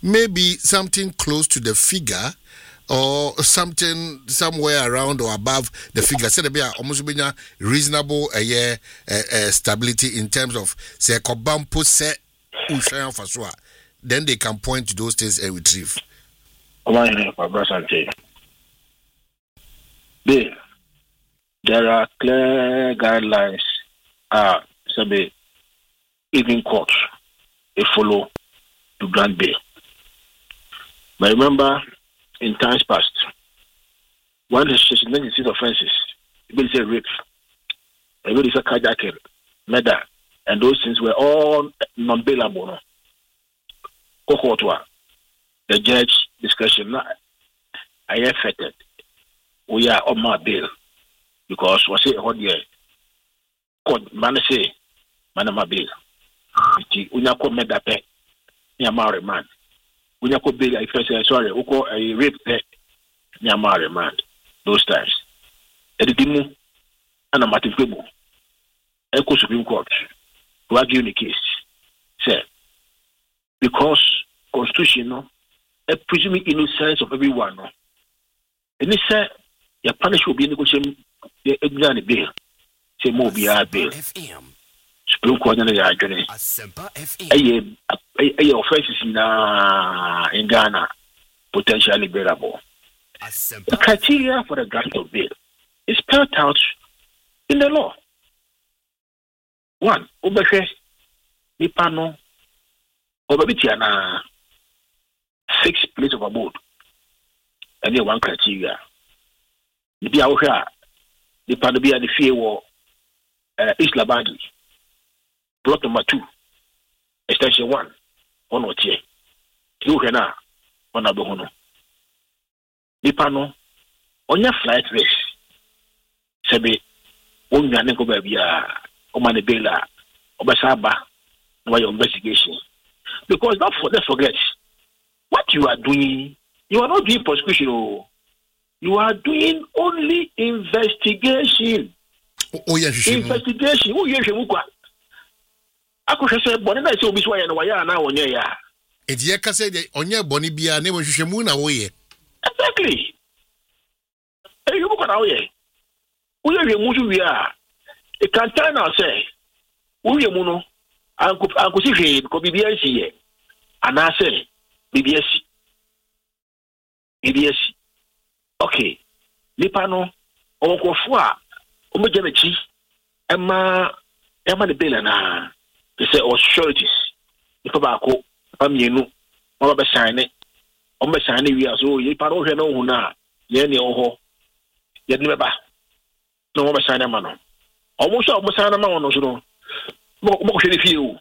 maybe something close to the figure or something somewhere around or above the figure. Said be almost be reasonable stability in terms of say kobampo se ushan faswa. Then they can point to those things and retrieve. There are clear guidelines. Even courts they follow to grant bail. But remember, in times past, one is these offenses, it say rape, it say carjacking, murder, and those things were all non-bailable. The judge discretion, I affected. We are on my bail because we say what year court man say man my bail. Unya ko murder pe, ni amare man. Unya ko bail I say sorry, uko a rape pe, ni amare man. Those times. Edidimu ana matifebu. Eko Supreme Court to argue the case. Say because Constitution no, a presuming innocence of everyone no. And he said your punishment will be negotiating the exam bail. Say more be a bail. Supreme Court na ya adwene. Aye offenses in Ghana potentially bearable. The criteria for the grant of bail is spelled out in the law. One, obehwe nipa no obabitia na 6 place of abode. And one criteria. The be awhwa nipa no be at the fear war East Labadi. Block number 2, extension 1, on or tier. You can now, one of the hono. Nipano, on your flight race, Sabi, one Yaneko Babia, Omani Bela, Obasaba, no your investigation. Because don't forget, what you are doing, you are not doing prosecution, you are doing only investigation. Oh, yes, investigation. Oh, yes, Akushese boni na ise obi so ya na waya na wonye ya. Edi ye ka say de onye boni bia na wohwehwemu na woye. Exactly. E you ko na woye. Woye hwemu so wi a. E kan tell now say woye mu no anko si hwe ko bibia si ye. Ana say bibia si. Bibia si. Okay. Nipa no onkofo a omoje na chi ema the bill na they say or sureties. If abako amienu o ba sign it. O ba sign we as o ye pa no hwe no hu na ye ne oho. Ye ne ba. No ba sign ma no. O mo so o sign ma no so no. Mo ko hwe fie o.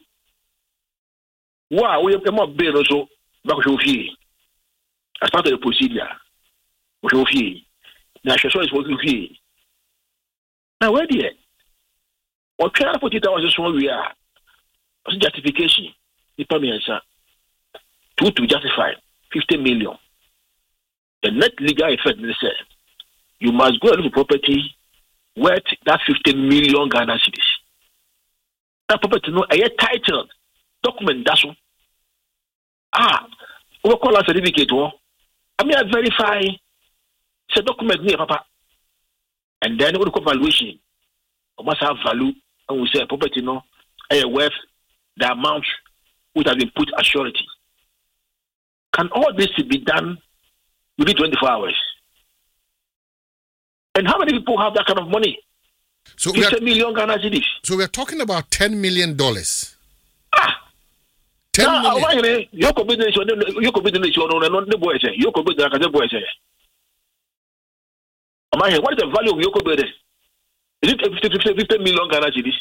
Wa we mo bill no so ba ko hwe fie. As part of the procedure. Mo hwe fie. Na hwe so is wo fie. Now where the or try to put it out as one we are. Justification. The answer. To justify 50 million. The net legal effect they say you must go and look for property worth that 50 million Ghana cedis. That property no a title document that's one. We call a certificate. I mean I verify the document near papa. And then we call valuation. We must have value. And we say property no worth the amount which has been put as surety. Can all this be done within 24 hours? And how many people have that kind of money? So 50 million Ghana cedis. So we're talking about $10 million. 10 million. You could be the boy say. You could be the boy say. What is the value of Yoko Bede? Is it 50 million Ghana cedis?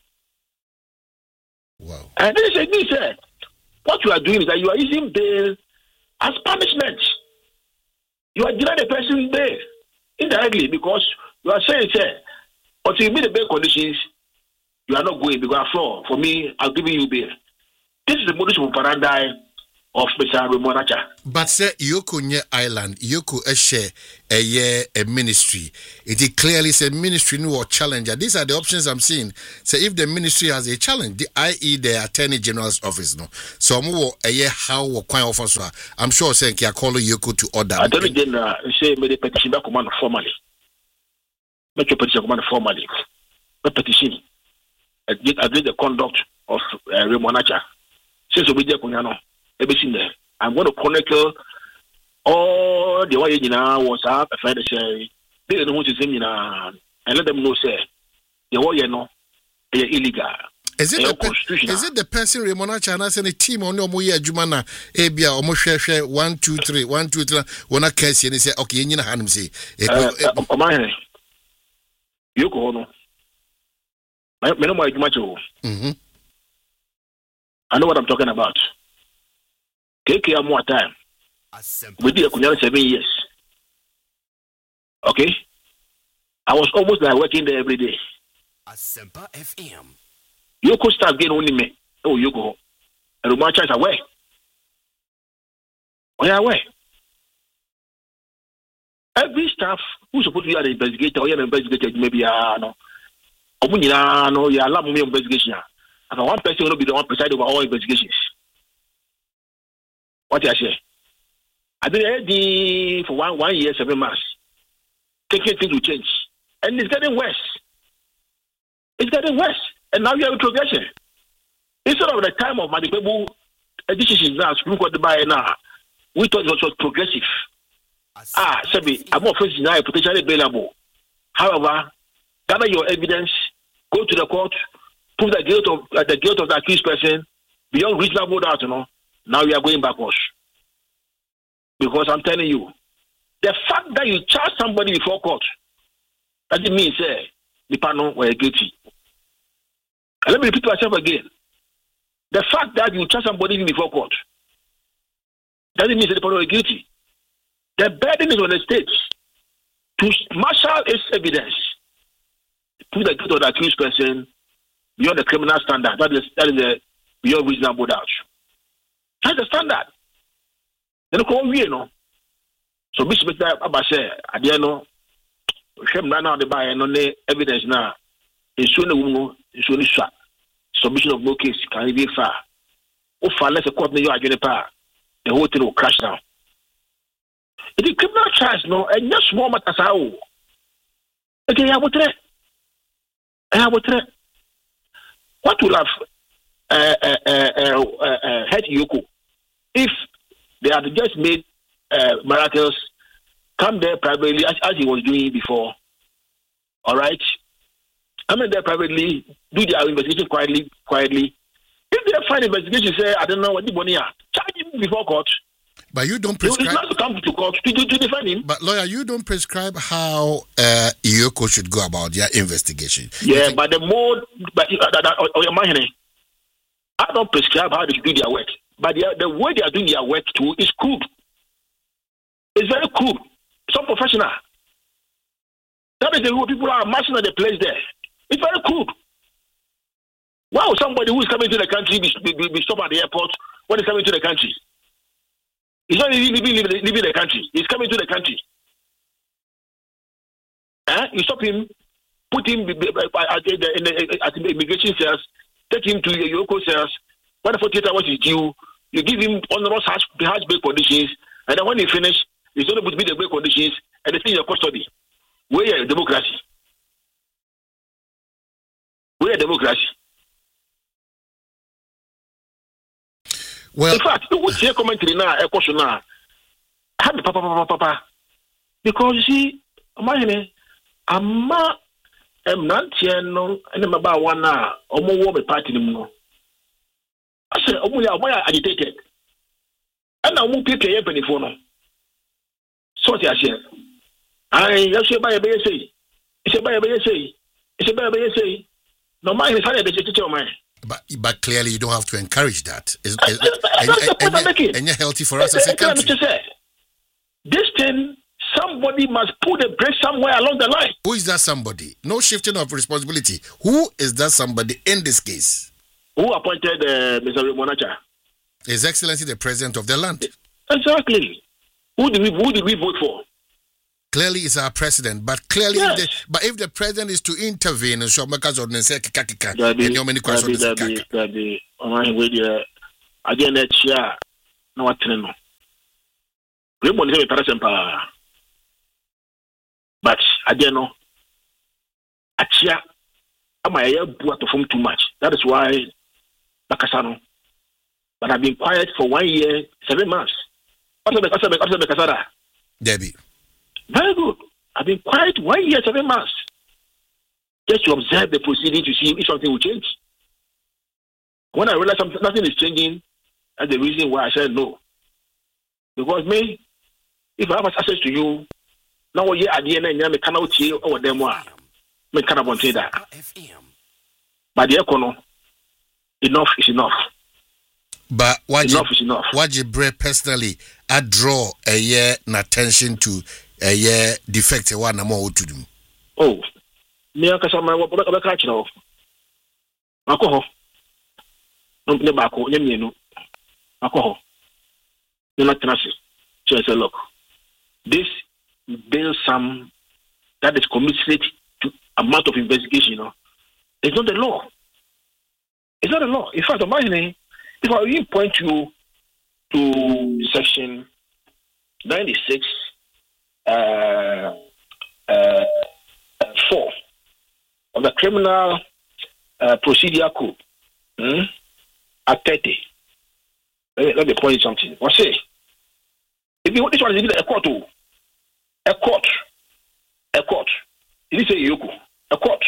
Wow. And they say, what you are doing is that you are using bail as punishment. You are denying the person bail indirectly because you are saying, until you meet the bail conditions, you are not going because for me, I'll give you bail. This is the modus operandi of Mr. Remonacha. But say Yoko nye island, Yoko a ministry. It is clearly say ministry no or challenger. These are the options I'm seeing. So if the ministry has a challenge, i.e. the Attorney General's office, no. So how or quite officer. I'm sure saying can call Yoko to order. Attorney General say me the petition back command formally. Make your petition command formally. The petition against the conduct of Remonacha. Since Obija Kunyano, everything there. I'm going to chronicle all the way was up. If I say they don't want to say and let them know say the way illegal. Is it the person Remonacha and a team on your Moya Jumana Abia or Moshe 1 2 3 1 2 3 when I can see and say okay you know say Yoko no. I know my macho. I know what I'm talking about. KK more time. We did a 7 years. Okay? I was almost like working there every day. Asempa FM. Yoko staff getting only me. Oh, Yoko. And my chance away. Oh, yeah, away. Every staff who's supposed to be an investigator or an investigator, maybe, no. No, you allow me investigation. And one person will be the one presiding over all investigations. What I say? I've been ready for one year, 7 months. Thinking things will change. And it's getting worse. It's getting worse. And now you have a progression. Instead of the time of Madipebu decisions now, Supreme Court by now, we thought it was progressive. Sebi, I'm not facing now potentially available. However, gather your evidence, go to the court, prove the guilt of the accused person beyond reasonable doubt, Now we are going backwards. Because I'm telling you, the fact that you charge somebody before court, doesn't mean say the panel were guilty. And let me repeat myself again. The fact that you charge somebody before court doesn't mean that the panel were guilty. The burden is on the state to marshal its evidence, prove the guilt of the accused person beyond the criminal standard. That is the beyond reasonable doubt. That's the standard. Then go we So Bishop Abase, Adiano, Shem now the buy and only evidence now. It's soon shot. Submission of no case can be far. Or far less a court you are power. The whole thing will crash down. It is criminal charge, no, and just small matters how. Okay, I would what will have head Yoko if they had just made miracles come there privately as he was doing before? All right, come in there privately, do their investigation quietly. If they find investigation, say I don't know what the money are, charge him before court. But you don't prescribe. It's not to come to court to defend him. But lawyer, you don't prescribe how Yoko should go about their investigation. Yeah, but the more, I don't prescribe how they should do their work. But the way they are doing their work too is crude. It's very crude. It's unprofessional. That is the way people are marching at the place there. It's very crude. Why would somebody who is coming to the country be stopped at the airport when he's coming to the country? He's not even leaving the country. He's coming to the country. You stop him, put him at the immigration cells, take him to your Yoko cells. When the 48 hours is due, you give him onerous harsh bail conditions, and then when he finish, he's only to be the bail conditions, and they stay in your custody. Where democracy? Where democracy? Well, in fact, you would hear commentary now, a question now. I have the papa. Because you see, I'm not no, and I'm about one now, or more party. I said, why are agitated? And I won't pick a penny for no. So I said, I say by a say. It's a by a say. It's a by a say. No, mine is higher than the teacher of mine. But clearly you don't have to encourage that. And you're healthy for us as a country. This thing, somebody must put a break somewhere along the line. Who is that somebody? No shifting of responsibility. Who is that somebody in this case? Who appointed Mr. Remonacha? His Excellency the President of the land. Exactly. Who did we vote for? Clearly, it's our president, but clearly, Yes. if the president is to intervene, so because of the kaka, That and how many questions the online radio again next year. No what no. We want to be but again no. Achia, am I to form too much? That is why Bakasano. But I've been quiet for 1 year, 7 months. Debbie. Very good. I've been quiet 1 year, 7 months. Just to observe the proceeding to see if something will change. When I realized nothing is changing, that's the reason why I said no. Because me, if I have access to you, now what year at the end, I cannot see over them one. I cannot say that. But the economy, enough is enough. But enough is enough. What you bring personally, I draw a year attention to a year defect one more to do. Oh, me I can my what I catch now. Alcohol. No, the back. No, alcohol. You're not trusted. So I say, look, this bill sum that is committed to amount of investigation, it's not the law. It's not the law. In fact, imagine if I point you to section 96, 4 of the Criminal Procedure Code, at 30. Let me point something. What say? If you this one is a court, a court. It is a yoku. A court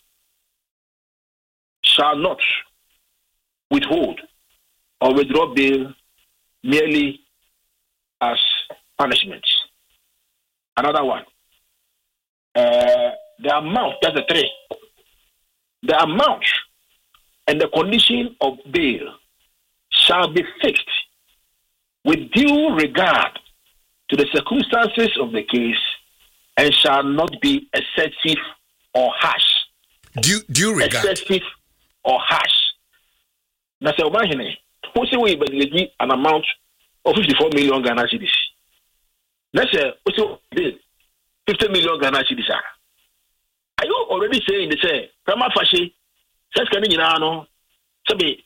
shall not withhold or withdraw bail merely as punishment. Another one. The amount, that's the 3. The amount and the condition of bail shall be fixed with due regard to the circumstances of the case and shall not be excessive or harsh. Due regard. Excessive or harsh. Now, say, imagine, who say we give an amount of 54 million Ghana cedis? Let's say, we say 50 million Ghana cedis. Are you already saying they say, Prima facie, says can you know, Sabi,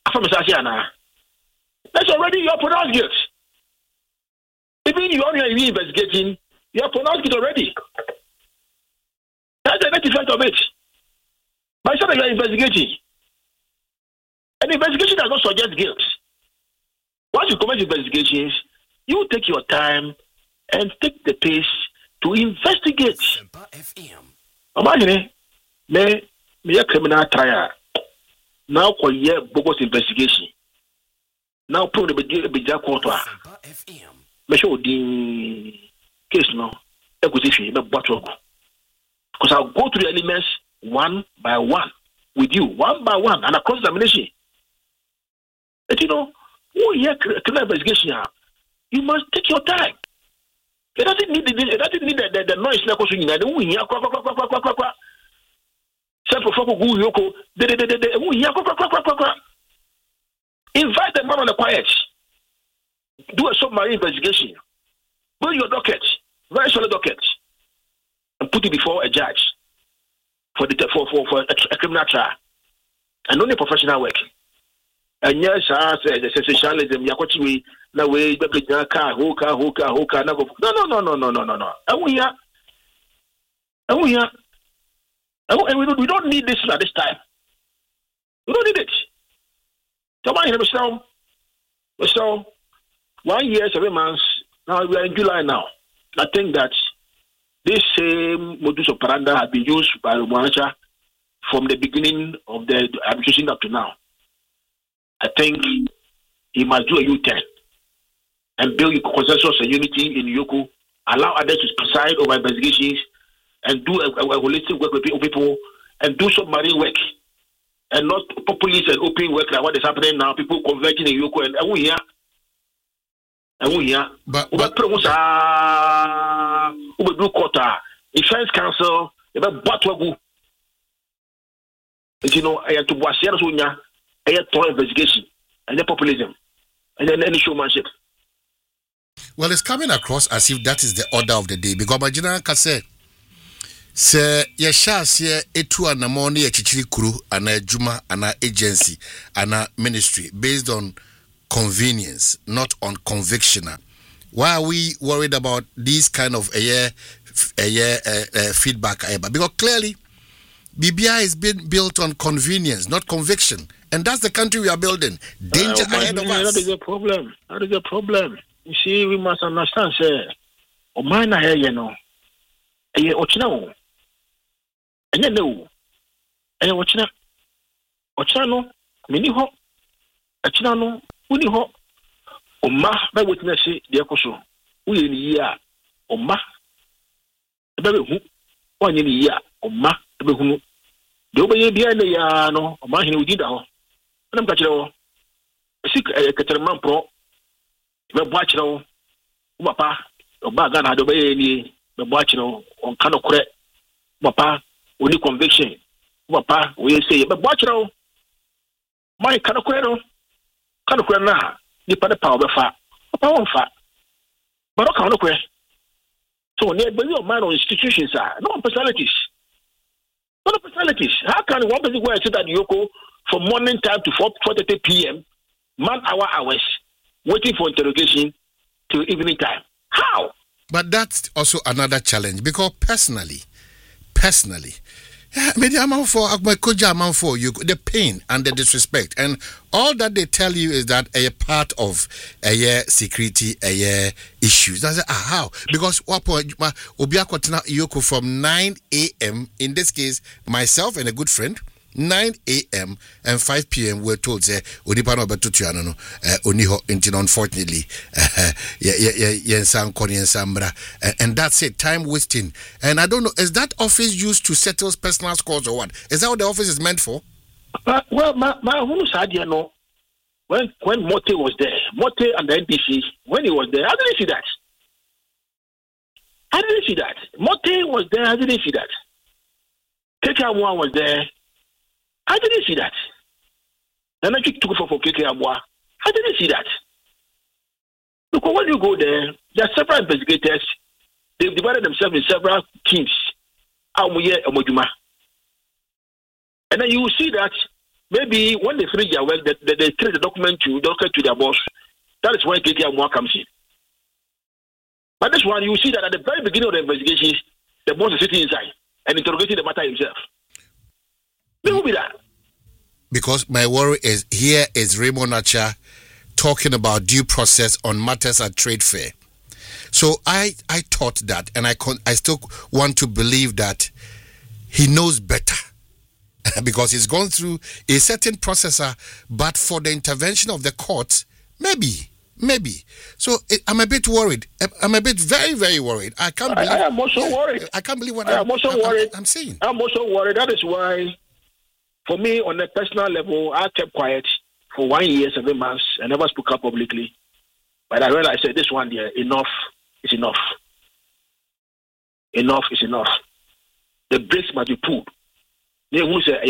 that's already your pronounced guilt. Even you are investigating, you are pronounced guilt already. That's the net effect of it. By the time you are investigating, an investigation does not suggest guilt. Once you commence investigations, you take your time and take the pace to investigate. Imagine, me a criminal trial. Now for year bogus investigation. Now put the bija court. Me show the case now. Acquisition, because I'll go through the elements one by one with you, one by one, and across examination. But who here criminal investigation? You must take your time. It doesn't need the noise. Invite the man on the quiet. Do a submarine investigation. Build your docket, very solid docket, and put it before a judge for a criminal trial. And only professional work. And yes, the sensationalism, Yakochi, no way, car, hoka, no. And we don't need this at this time. We don't need it. So 1 year, 7 months, now we are in July now. I think that this same modus operandi has been used by Rumuanacha from the beginning of the administration up to now. I think he must do a U-turn and build a consensus and unity in Yoku, allow others to preside over investigations and do a holistic work with people and do submarine work and not populist and open work like what is happening now. People converging in Yoku and we here. But do quarter defense council, I have to watch I have investigation and the populism. and then any showmanship. Well, it's coming across as if that is the order of the day because Majina can say Yasha etu anamoni echichiri kuru ana juma ana agency ana ministry based on convenience, not on conviction. Why are we worried about these kind of feedback? Because clearly, BBI is being built on convenience, not conviction, and that's the country we are building. Danger ahead of us. That is a problem. That is a problem. You see, we must understand. Say, Omana here, you know, Ochina, and you know, Ochina, Ochano, Miniho, Ochino, Uniho. Oma by witness the Akoso. We in year Oma. The baby who 1 year Oma the who the obey behind the yano or man who did all. And I'm catching all. Sick a Caterman Pro. The Bachino, Papa, or Bagan had obeyed the Bachino on Canocore. Papa, only conviction. Papa, we say, but Bachino, my Canoquero, Canoquera. Nipa the power fat, power fat. But I can't look. So, near your man on institutions are no personalities. Not personalities. How can one person go and sit at Yoko from morning time to 4:30 p.m., hours, waiting for interrogation till evening time? How? But that's also another challenge because personally, maybe I'm for you the pain and the disrespect and all that they tell you is that a part of a security issues. That's how because what point Obiakotina Yoko from 9 a.m. in this case myself and a good friend 9 a.m. and 5 p.m. we're told say Odipano Betutuano Oniho until unfortunately and that's it, time wasting. And I don't know, is that office used to settle personal scores or what? Is that what the office is meant for? Well, my who said you know when Mote was there, Mote and the NDC, when he was there, I didn't see that. Mote was there, I didn't see that. KK1 was there. I didn't see that. And I took for KK Abwa. I didn't see that. Because when you go there are several investigators. They've divided themselves in several teams. And then you will see that maybe when they finish their work, they take the document to their boss. That is when KK Abwa comes in. But this one, you will see that at the very beginning of the investigations, the boss is sitting inside and interrogating the matter himself. Who will be that? Because my worry is here is Raymond Acha talking about due process on matters at trade fair. So I thought that, and I still want to believe that he knows better because he's gone through a certain processor, but for the intervention of the courts, maybe. So I'm a bit worried. I'm a bit very, very worried. I am also worried. I can't believe what I'm also worried. I'm saying. I'm also worried. That is why, for me, on a personal level, I kept quiet for 1 year, 7 months. I never spoke up publicly. But I realized that this one year, enough is enough. Enough is enough. The brakes must be pulled. The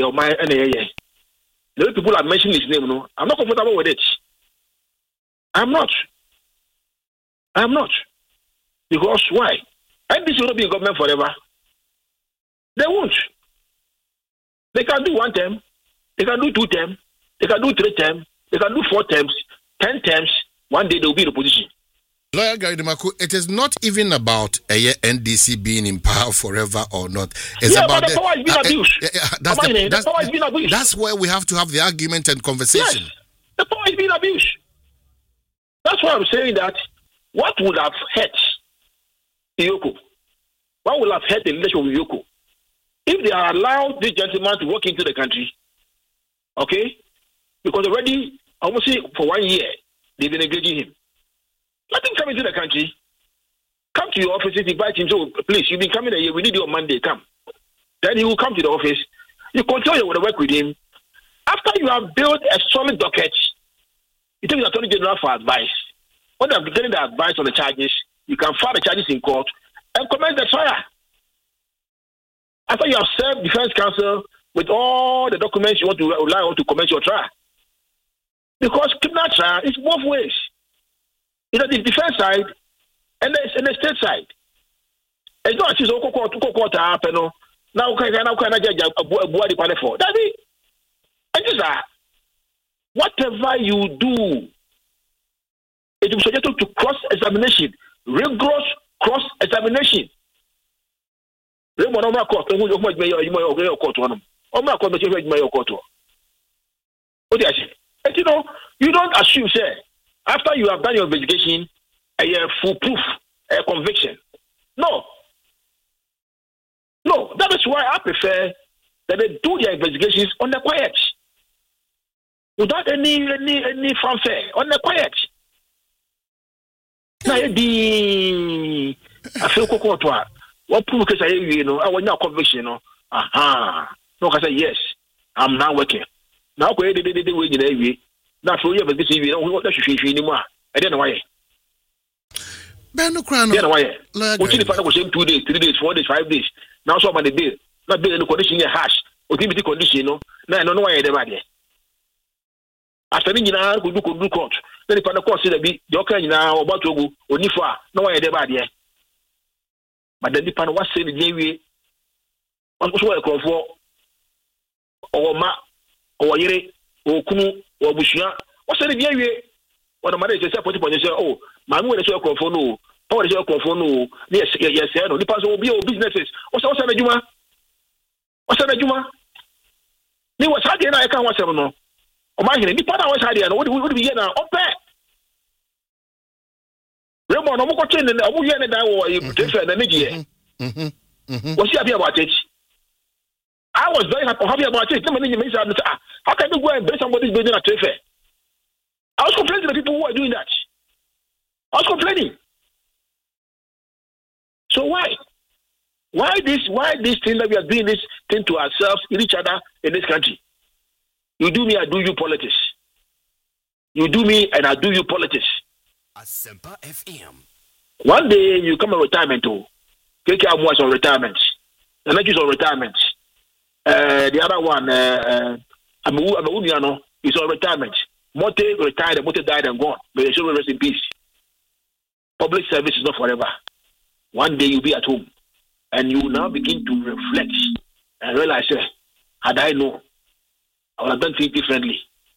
way people are mentioning his name, no, I'm not comfortable with it. I'm not. Because why? NDC will not be in government forever. They won't. They can do 1 term. They can do 2 terms. They can do 3 terms. They can do 4 terms, 10 terms. One day they will be in opposition. Lawyer Gary Demaku, it is not even about NDC being in power forever or not. It's about the power is being abused. That's where we have to have the argument and conversation. Yes, the power is being abused. That's why I'm saying that what would have hurt Yoko? What would have hurt the leadership of Yoko? If they are allowed this gentleman to walk into the country, okay? Because already, almost for 1 year, they've been engaging him. Let him come into the country. Come to your office, invite him. So, please, you've been coming here. We need you on Monday. Come. Then he will come to the office. You continue to work with him. After you have built a solid docket, you take the Attorney General for advice. When they are getting the advice on the charges, you can file the charges in court and commence the trial. After you have served defense counsel with all the documents you want to rely on to commence your trial, Because criminal trial is both ways. You know, the defense side and the state side. It's not just court happen. Now can I judge a body for that? And just whatever you do, it is subject to cross-examination, rigorous cross-examination. Remember, court, you don't assume, say, after you have done your investigation, a full proof, a conviction. No, that is why I prefer that they do their investigations on the quiet, without any fanfare, on the quiet. I feel what proof can I I want your conviction, No, I say yes, I'm now working. Now, go ahead, they win in every. Now, for you, but this is what you should anymore. I don't know why. Ben Crown, what you find was 2 days, 3 days, 4 days, 5 days. Now, so many days, not being in the condition you hash, or give the condition, Now, I don't know why they're after me, could do court. Then if I consider the okay now about to go, or Nifa, no why they're bad yet. But then the pan was saying the Navy, what was welcome for, or Ma, or Yere, or Kunu, or Bushia, what's the Navy? What the mother is a point say, oh, my mother is welcome for no, power is welcome for no, yes, no, the person will be all businesses. What's the Juma? What's the Juma? They was hard and I can't watch them no. Oh, my, the part I was hiding, what would be here now? Up there. Remember, no more chain and I will hear that you prefer the media. What's your about it? I was very happy about it. How can you go and bring somebody's building a trade fair? I was complaining to the people who are doing that. I was complaining. So why? Why this thing that we are doing this thing to ourselves, in each other in this country? You do me, I do you politics. You do me, and I do you politics. Asempa FM. One day you come on retirement too. KK was on retirement. The next is on retirement. The other one, Amudiano, is on retirement. Mote retired, Mote died and gone. May they should rest in peace. Public service is not forever. One day you'll be at home, and you will now begin to reflect and realize, had I known, I would have done things differently.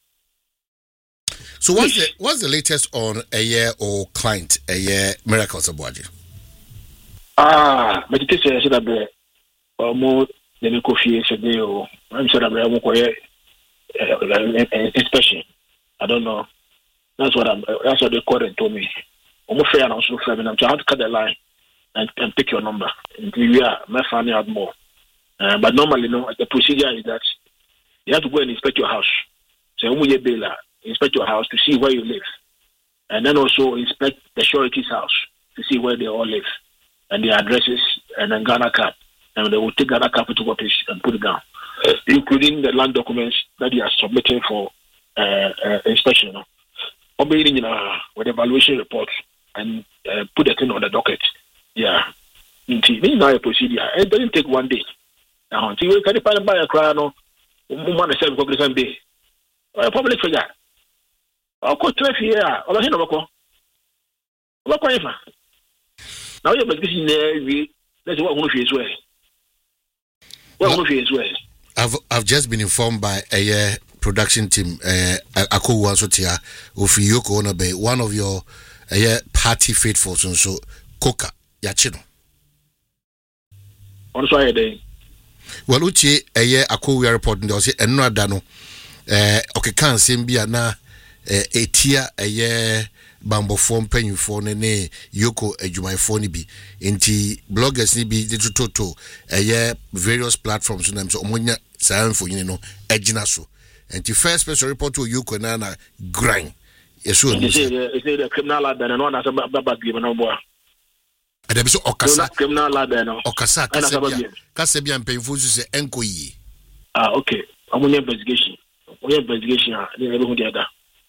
So what's the latest on a year or client a year Miracles Abuaji? Meditation said that more than a coffee yesterday, or I'm sure that inspection. I don't know. That's what they called and told me. I'm afraid I'm also afraid. I'm trying to cut the line and pick your number. And we are finding out more. But normally, the procedure is that you have to go and inspect your house. So inspect your house to see where you live, and then also inspect the surety's house to see where they all live and their addresses, and then Ghana card, and they will take Ghana card photocopies and put it down, including the land documents that they are submitting for inspection. With evaluation report and put the thing on the docket. Yeah, this is not a procedure. It doesn't take 1 day. Now, you can buy a crown or public figure. I'll go 12 years. I'll go here. Now you're basically there. That's what one of you is well. I've just been informed by a production team, Ako Wansotia, of Yoko Onabe, one of your party faithfuls, and so Coca Yachino. On Friday day. Well, Uchi, a year Ako we are reporting, there was another Dano. Okay, can't seem be na a tier a year bambo form penny for ne Yoko a Jumai phone be inti bloggers ni be digital to a year various platforms and so omonya silent for ejinaso and the first special report to Yoko Nana grind. Yes, so you say the criminal lad and one as a bad given no more. And there is Okasa criminal lad and Okasa Kasabian painful to say enkoyi. Okay. I'm on investigation. Investigation, they never who the other.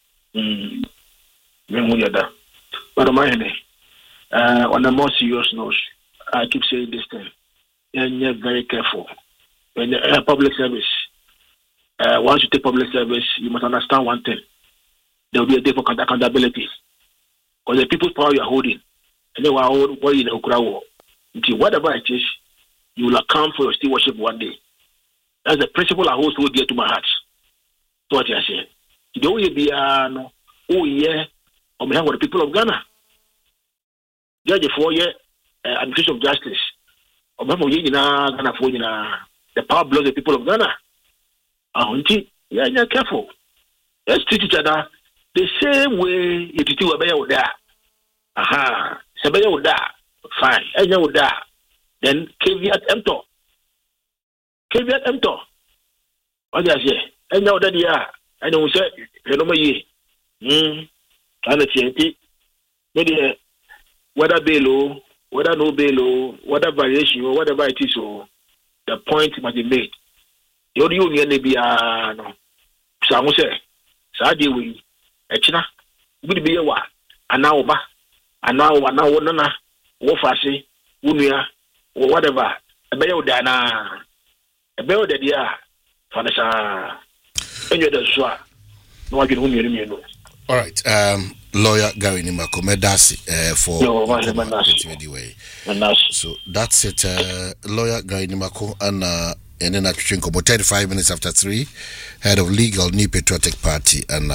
But on a more serious note, I keep saying this thing. You're very careful. When you're public service, once you take public service, you must understand one thing. there will be a day for accountability. Because the people's power you are holding, and they will hold what in Ukraine. Until whatever it is, you will account for your stewardship one day. That's the principle I hold so dear to my heart. So what I say, the way be no, oh yeah, on behalf of the people of Ghana, judge for ye administration of justice. On behalf of Ghana for the power belongs to the people of Ghana. Until you're careful. Let's treat each other the same way you do a bear with that. Aha, Sabaya with that. Fine, and you with that. Then caveat emptor. Caveat emptor. What do I say? And now that you are, I don't say, you know, me. And it's maybe whether below, whether no below, whether variation or whatever it is, so the point must be made. Your union may be no. Some say, Sadi we, Echina, would be a wa, an hour, nana, Wofasi, Unia, or whatever, a bell dana, a bell that ya, Fanasa, and you're the swat. No, I can know. All right, lawyer Gary Nimako Medasi for so that's it. Lawyer Gary Nimako and then at 35 minutes after 3, head of legal New Patriotic Party and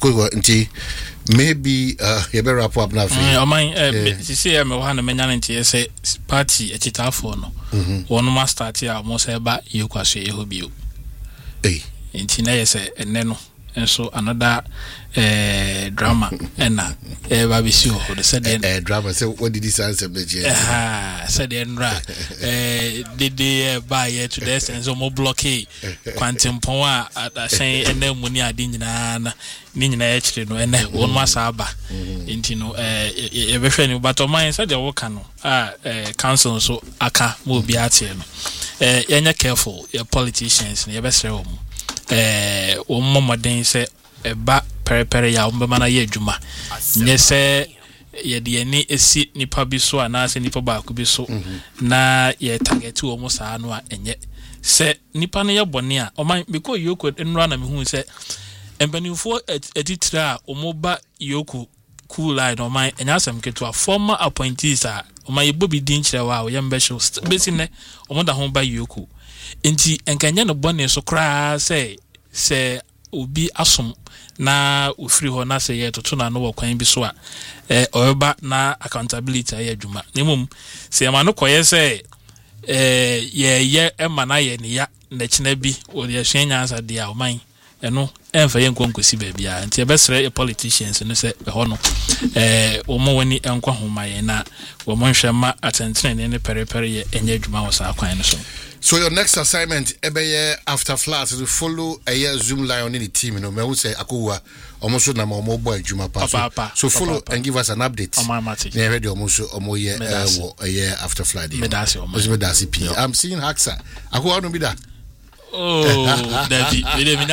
maybe you better wrap up now. See, I'm one of many say party a chita for no one must start here almost about you can say you be in Tina say and then and so another drama and babisi ho the said drama. So what did this answer said did they buy it to this and so more blockade quantum power at saying and then money I didn't nina actually no and one masaba into no everything but on mine said the work council so aka will be at him you're careful your politicians your best room mama den say eba perepere ya mbema ye adwuma nye se ye de ani esi nipa bi so ana se nipa ba ko bi so na ye target wo mo saa no a enye se nipa no ye bone a oman because yoko enra na mehu se empanifo etitra omoba yoko cool line oman enya asem keto a former appointees a oman ye bobi din kire wa o ye mbehwe besi ne omoda ho ba yoko enti enkanya no bone so kra se obi asom na ofiri ho na se ye toto na no wakwan bi so a oyeba na accountability aye adwuma nemum se ma no koye se ye ema na ye ne ya na kina bi o de hwenya ansa de a oman eno emfa ye nkonkosi ba bia nti ebesere politicians no se ho no omo wani enkwa homa ye na wo mo hwema atentene ne perepere ye enye adwuma wo sa kwan no so. So your next assignment after flats to follow a year Zoom lion in the team, you know, me would say akuwa almost na mo boy juma pa. So follow and give us an update. Yeah, ready almost a year after flight. Medasi P. I'm seeing Haxa. Akuwa no be that. Oh, David, we didn't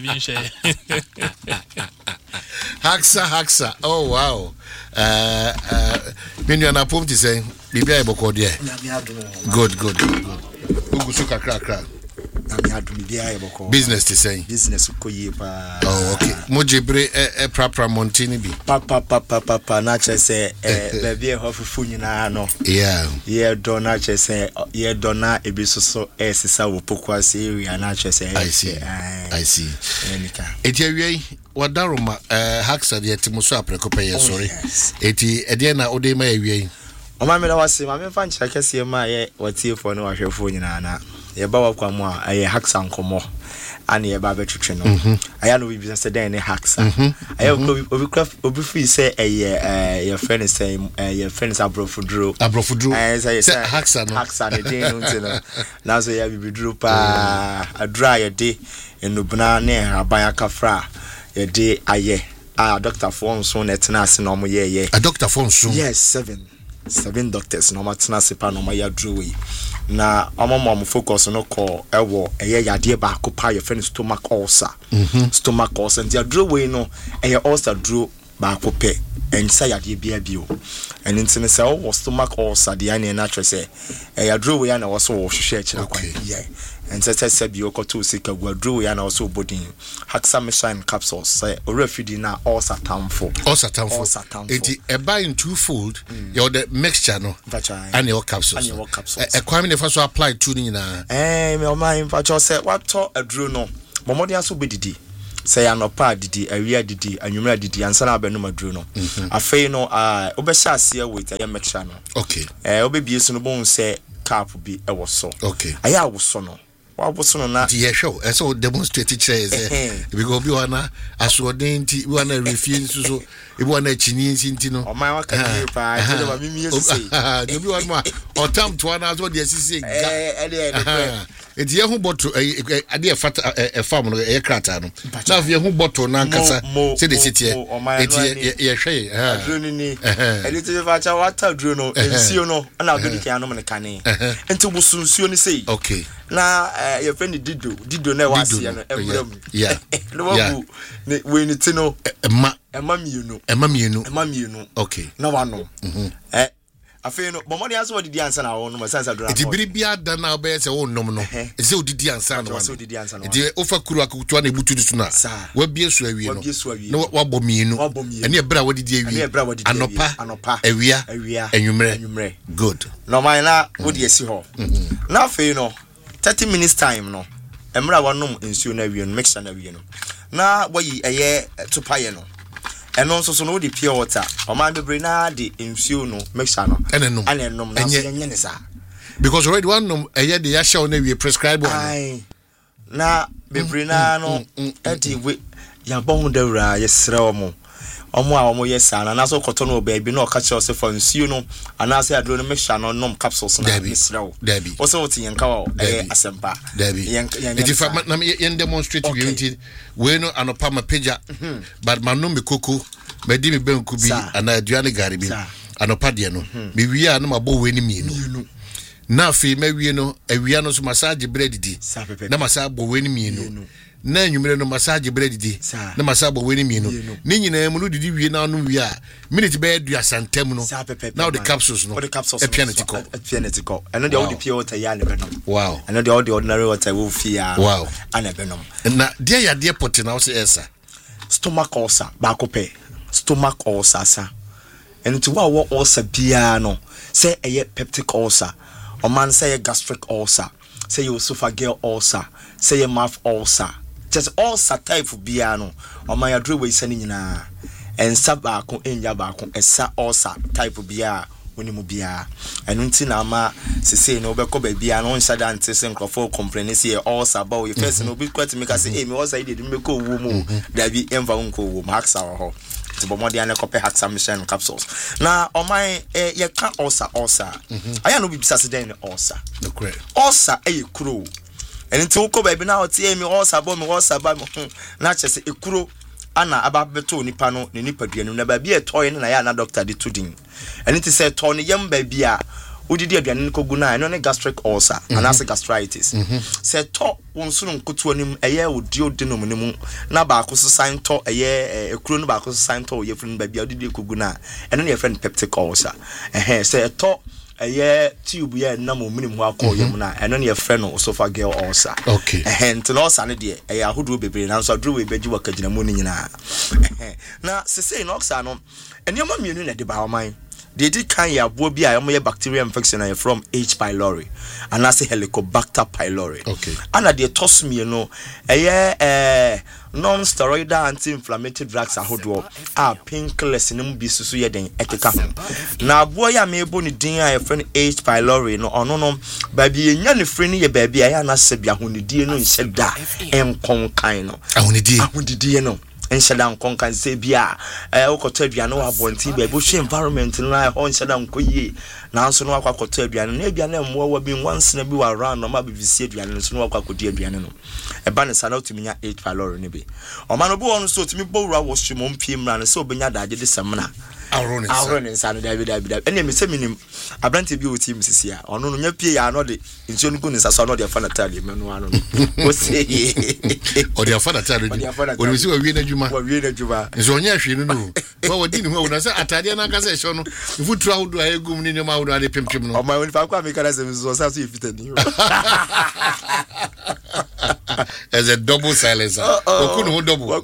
Haxa. Oh wow. When you are pom to say, Bibi Boko there. Good. Business to say. Business pa. Oh, okay. Mojibre prapra montini bi. Papa na chese baby hofufu nyina no. Yeah. Yeah, do na chese yeah do na ebisoso sisa wo pokwase area na chese. I see. Etiawie wadaroma Haxa de timoso aprekopa ye sorry. Eti ede na ode ma awie. Oma me da wase ma me fa nchira kese ma ye watiefo no wahwefo nyina na ye ba wakwa mu a ye Haxa nkomo ani ye ba betwetwe no aya no bi business den ne Haxa aya obi free say your friend say your friends abrofudro say Haxa no Haxa ne den no ntino na so ya bibidro pa adra ye de enubna ne aban akafra ye de aye Dr. Fonso netna ase no mo ye a Dr. Fonso yes 7 doctors no matna sepa no my adrowe na amamam focus no call ewo eye yade ba ko pa your friend stomach ulcer and the adrowe no eye ulcer dro baako pɛ ensa yade bia bio and intine say oh stomach ulcer the ane na say adro we na was wo hwehwe akira kwan yeah and say bi okoto sika gu adro we na was bodin Haxamycin capsules say orafidi na ulcer tamfo enti eba in twofold your the mixture no and your capsules e kwame ne fa so apply to ni na me o man fa cho say what to adro no momodi aso bedidi say anopa didi awia didi anwumra didi ansa na abenu maduro no afei no obehya ase with aye mixture no okay obebie so no bon say cap bi e wo so okay aya wo so no waboso no na die show so demonstrate chairs because bi wana asodenti bi wana refuse so bi wana chini nti no o man waka ni pa e de ba mimi yesi bi wana o tam to wana so de sisi ga edi hu bottle ade e fata e farm no e krata no na fi hu bottle na nkasa se de sitie edi ye hwe adroni ni edi te fa cha wata adrono ensio no na abedi kan no me kane enti busunsuo ni sei okay na your friend dido na wasi ya no everam yeah no ne we ni tino ema mienu okay na wano afei no bomodi aso didi ansa na wo no masansa dora edi biribia da na obe se wo nom no ese odidi ansa no edi ofa kuru akutu na ebutu disu na wabie so awie no na wabɔ mienu ene ebra wadidi awie anopa awia enwumre good no man na wodi esi ho na afei no 30 minutes time no emra wanom ensuo na awie no mixture na awie no na wayi eye tupaye no eno nso so no di pure water o man bebre na di ensuo no mixture no anenom na so yenye ne sa because already one eye de ya show na we prescribe one na bebre na no edi we ya bon dawra yesre omo a omo yesa na so koto no ba bi na o ka che o se for nsuo no ana se adro no mixture no nom capsules na yesre o o so wotin yanka o asempa enti fa na yen demonstrate we no anopa ma pagya but manom me koko me di me benku bi ana aduane gari bi anopa de no me wi a na mabɔ we ni mienu na afi ma wi no awia no so massage bread di na massage bɔ we ni mienu na enwumre no massage bread di na massage bɔ we ni mienu ni nyina mu no didi wie na no wi a minute be adu asantem no now the capsules no e pianetico and no the pure water ya ne benom wow and no the ordinary water wo fia wow ana benom na dia ya dia pot na wo se esa stomach ulcer ba ko pe stomach ulcer sa and to wo ulcer bia no say eye peptic ulcer o man say gastric ulcer say esophageal ulcer say mouth ulcer just ulcer type bia no o man ya dre we sani nyina ensa ba ko enya ba ko esa ulcer type bia wonimu bia enu nti na ama sese no be ko ba bia no nsa da nte se nkrofo complain say ulcer ba we first no be kwat me ka say me ulcer ide me ko wo mu da bi enva nko wo maxa ho ti bomodi ane ko pe Haxamycin capsules na o man ye ka ulcer aya no bi bisa se den ulcer no correct ulcer kuro enti wo ko ba bi na o tie me ulcer ba na chese ekuro ana ababeto nipa no ne nipa duanu na ba bi etoy na ya na doctor de tudin enti se to ne yam ba bi a udidi aduane ko gu na no ne gastric ulcer anase gastritis se to wonsunu nkoto anim eye odio denom ne mu na ba ko so sign to eye ekuro no ba ko so sign to ye fun ba bi udidi ko gu na eno ne friend peptic ulcer se to eye tube ye na mo minim ho akọ yem na eno ne friend no esophageal ulcer okay nti ulcer ne de eye ahodo bebre na so adro we beji wakagina mu ni nyina na sese no ulcer no enioma mienu na de ba o man they did kan ya bo bi a ye bacteria infection from H pylori and as Helicobacter pylori okay and the toss me no non steroidal anti-inflammatory drugs ahodo painkillers nim bi susu ye den ekeka ho na bo ya me bo ni din a friend H pylori no ono no ba bi enya ne frɛ ni ye ba bi a na se bi ahonidie no nhyɛ da enkon kan no ahonidie no enshada nkon kan se bia okoto aduane wa bonti ba bo hwe environment na ho enshada nkoyie na nso no akwakoto aduane na aduane mmoa wa bi once na bi wa around no ma bibisi aduane nso no akwakodi aduane no eba ne sana otumi nya H pylori ne bi o ma no bo on so otumi bo wura wo hwe mo mpie mra ne se obenya daage de semna ahoro ne nsa no dabi ene me se minim abrante bi o team sisi a ono no nya pie ya no de nsuo no gu ne nsa so no de fa natali me no ano o se o de fa natali o de si wa wie na djuma nso nya hwe no wa wadi ni ho na se atade na ka se hwe no futura hodo ayegum ni nyoma hodo ade pempem no o ma woni fa kwa me kala se so sa so yefitani as a double silencer okuno double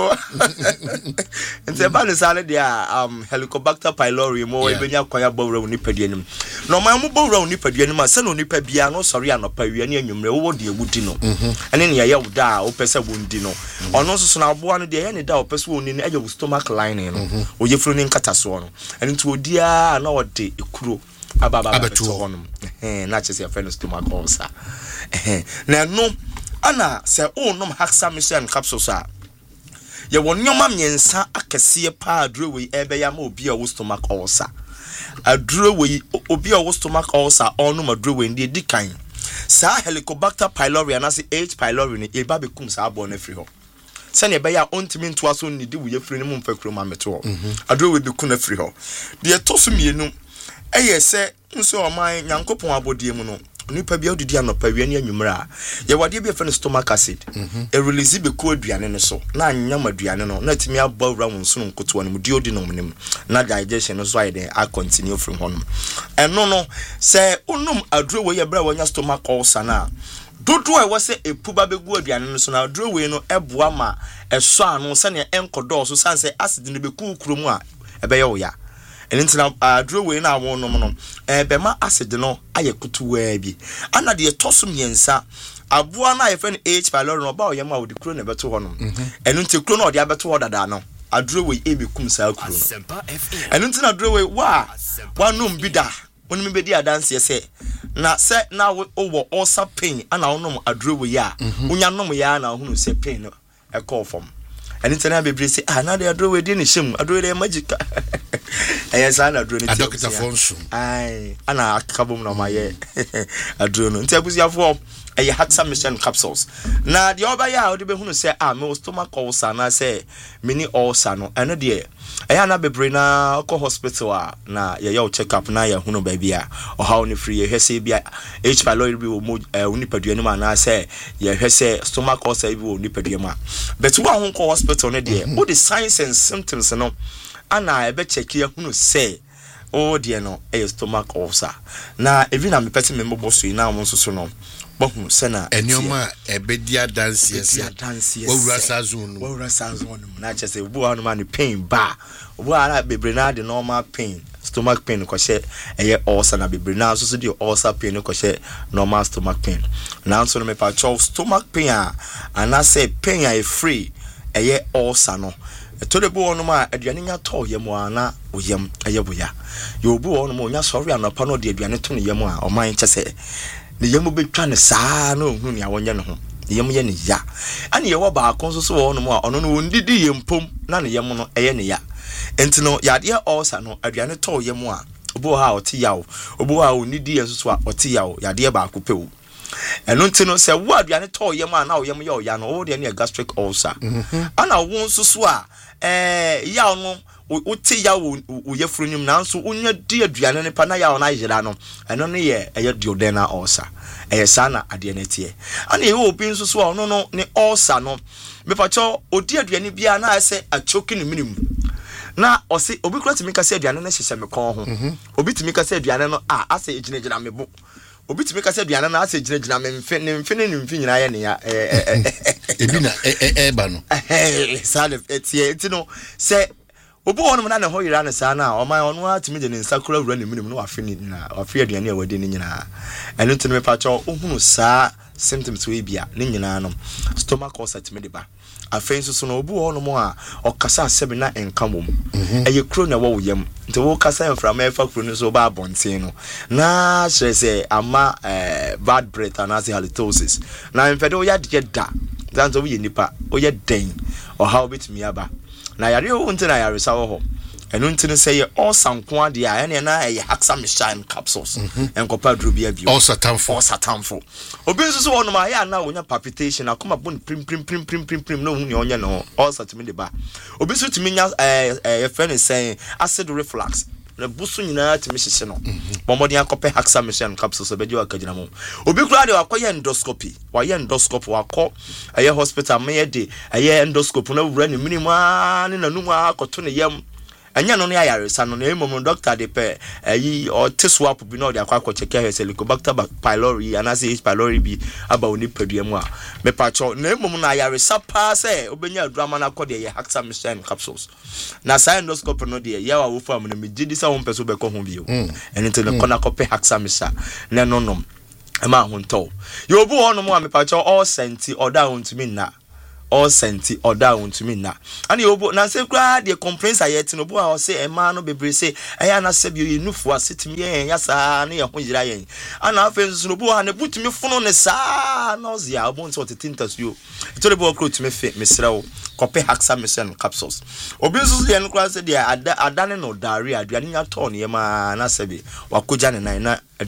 nse ba ne sale dia Helicobacter pylori mo ebenya kwanya bowra ni padianim no ma mo bowra ni padianim a se no nipa bia no sori anopa wi ne anwumre wo de ewudi no ene ne ya wuda a wo pese wondi no ono so na aboa no de ya ne da wo pese woni ne eje stomach lining no o yefro ni nkata so no ene nti odia na wo de ekuro ababa to hono na chese ya friend stomach ulcer na no ana se onom Haxa capsules a ye wonyoma myensa akese pa adrowe ebe ya ma obi a wo stomach ulcer adrowe obi a wo stomach ulcer onom adrowe ndi dikan sa Helicobacter pylori na se H pylori ni eba bekum sa abo na free ho se ne be ya ontimi nto aso ni di wo ye free ni mu mfakro ma meto adrowe de ku na free ho de to so mienu eye se nso oman nyankopon abodie mu no nipa bia odidi anopa wi ani anwumra ye wade bia fe stomach acid e release be ko aduane ne so na anyam aduane no na timi abba wura wonso no nkoto no mudi odi no mnem na digestion no so ayede a continue from honom eno no se unum aduro we ye bra wanya stomach ulcer na dodo e wo se epuba begu aduane no so na aduro we no eboa ma eso anu se ne enkodo so sanse acid no be kukuru mu a ebe ye wo ya enentina aduro we na awon no no be ma acid no ayekutu wa bi ana de toso miensa aboa na ye fen H pylori no ba oyem a odi kuro na beto ho no enunte kuro na odi abeto ho dada no aduro we ebe kum sa kuro enuntina aduro we wa num bida onimi be di adanse ye se na se na wo ulcer pain ana onom aduro we ya unya nom ya na hunu se pain no e call from enuntina be bre se na de aduro we di ni hyem aduro de magic ayesa na aduro ni Dr. Fonsu ai ana akabom na maye aduro no nti abusiafo eye Haxa capsules na de oba ya odi be hunu se me stomach ulcer na se mini ulcer no eno de eya na bebre na ko hospital na ye yo check up na ya hunu ba bia o ha oni free ye hwese bia H pylori bi wo mo unipadua ma na se ye hwese stomach ulcer bi wo unipadua ma but wo ho ko hospital ne de wo the signs and symptoms no ana ebe check ya hunu se o de no stomach ulcer na even na me peti me mbo so na mo so no bohu sena enioma ebedia dance yes wawura sazon na chese bu anu man pain ba obu ara bebre na de normal pain stomach pain ko she eye ulcer na bebre na so de ulcer pain ko she normal stomach pain na so no me pa chow stomach pain ana say pain a free eye ulcer no to de bu onu ma aduane nya to ye mu ana oyem eye boya yo bu onu ma nya sorry anopa no de aduane to ne ye mu a o man chese ne yemu betwa ne saa no hu ne awonye ne ho ne yemu ye ne ya ane ye wo ba akonso so wo no mo a ono no wondidi ye mpom na ne yemu no eye ne ya enti no yade ulcer no aduane to yemu a obo ha oti yawo obo ha onidi ye so a oti yawo yade ba akopewo eno enti no se wo aduane to yemu a na wo yemu ye o ya no wo de ne gastric ulcer ana wo nso so a ya no uti ya wo yefrunyum nanso unya di aduane ne pa na ya ona yira no eno ne ye eye duodenal ulcer eye sana ade na tie ana ye obi nso so ono no ne ulcer no mepacho odi aduane bia na ase achoki ne minim na osi obi kura timi ka se aduane na hyehye me kon ho obi timi ka se aduane no ase ejinejina mebo obi timi ka se aduane na ase ejinejina me mfe nyina ye ne ya ebi na ba no sale etie etino se obu wonu na ne ho yira ne sa na o man onu atimi de ne nsakura wura ne minim no afi na afi aduane a wade ne nyina enu tinu me pa cho ohunu sa symptoms we bia ne nyina no stomach ulcer timi de ba afen so no obu wonu mo a okasa asebe na enkamom eye kro na wo yam nti wo kasa enframa efa kro ne so ba abonten no na shrese ama bad breath and as halitosis na mfede wo ya de da zanzo wo ye nipa wo ye den o how bit mi aba na yare ho nti na yare sa wo ho ɛno ntino say ulcer nko ade a ɛne na ɛyɛ hexamycin capsules enkopa duro bia bio ulcer tamfo obi nso so wonom ayɛ na wonya palpitation akoma bon prim no hu ne onye no ulcer timi de ba obi so timi nya friend saying acid reflux na busu nyina timi hyehye no bomodin akɔpɛ hexamycin capsules obeji wakagina mo obi kura de wakɔyɛ endoscopy wakɔ ɛyɛ hospital me de ɛyɛ endoscopy na wura ne minimum ne nanum akɔto ne yam anya no ne ayaresa no na emom doctor de pe ayi o teswap bi no de akwa check here Helicobacter pylori anase H pylori bi aba oni padua mu a me pacho na emom na ayaresa pa se obenya adurama na kɔ de ye hexamycin capsules na endoscope no de ye wa wo fam na me gidi sa wo mpeso be kɔ ho bi o eni to ne kɔ na kɔ pe hexamycin na no nom e ma ho nto ye obu ho no mo a me pacho all senti oda ho ntumi na all senti oda wontumi na ani obo na se kra de complaints ayet no bo a say e ma no bebre say eya na se bi nufu asetimi yen ya sa na ye ho yira yen ana afen so no bo ha ne butumi fono ne sa no zia obo nso tetintas yo to le bo kro tumi fe mesra wo copy hexamycin capsules obi nso ye no kra se de ada ne no diarrhea aduane nya to ne ye ma na se bi wakoja ne nan na